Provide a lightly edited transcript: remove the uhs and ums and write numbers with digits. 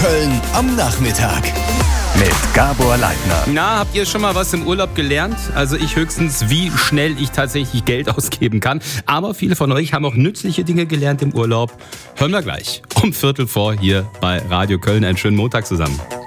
Köln am Nachmittag. Mit Gabor Leitner. Na, habt ihr schon mal was im Urlaub gelernt? Also ich höchstens, wie schnell ich tatsächlich Geld ausgeben kann. Aber viele von euch haben auch nützliche Dinge gelernt im Urlaub. Hören wir gleich um 15:45 hier bei Radio Köln. Einen schönen Montag zusammen.